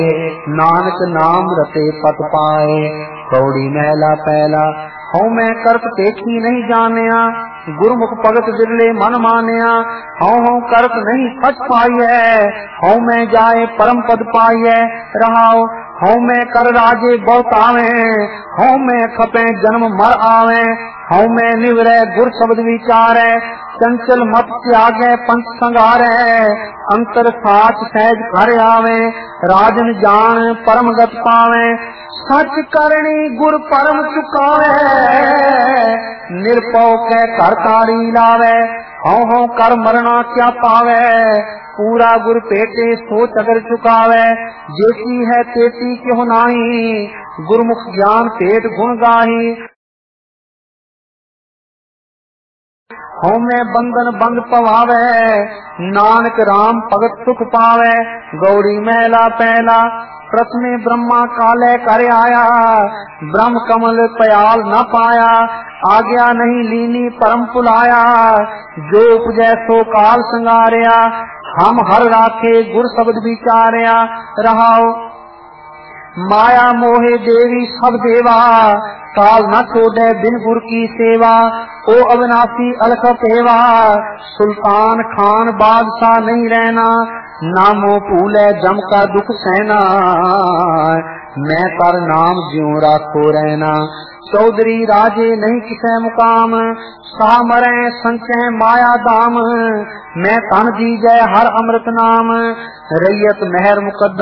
नानक नाम रते पत पाए। कौड़ी महला पहला। हूँ मैं करत देखी नहीं जानिया, गुरमुख भगत बिरले मन मानिया। हूँ करत नहीं फट पाई है, हूँ मैं जाए परम पद पाई है। रहाओ हूँ मैं कर राजे बहुत आवे, हूँ मैं खपे जन्म मर आवे। हूँ मैं निवरे गुर शब्द विचारे, चंचल मत त्यागे पंच संगारे। अंतर साच सहज घर आवे, राजन जान परम गत पावे। सच करनी गुर परम चुकावे, निरपौ के कर तारी लावे। हूँ कर मरना क्या पावे, पूरा गुर पेटे सोच अगर चुकावे। जेती है तेती क्यों नाही, गुरमुख ज्ञान पेट गुण गाही। हूँ मैं बंधन बंद पवावे, नानक राम भगत सुख पावे। गौड़ी महला पहला। प्रथमे ब्रह्मा काले कर आया, ब्रह्म कमल पयाल न पाया। आज्ञा नहीं लीनी परम पुलाया, जो उपजै सो काल संगारिया। हम हर राखे गुर शब्द विचारिया। रहाओ माया मोहे देवी सब देवा, काल न छोड़े बिन गुर की सेवा। ओ अविनाशी अलख पेवा, सुल्तान खान बादशाह नहीं रहना। नामो भूले जम का दुख सहना, मैं कर नाम ज्यों राखो रहना। चौधरी राजे नहीं किसे मुकाम, सा मरे संचय माया दाम। मैं तन दीजय हर अमृत नाम, रैयत मेहर मुकद्दम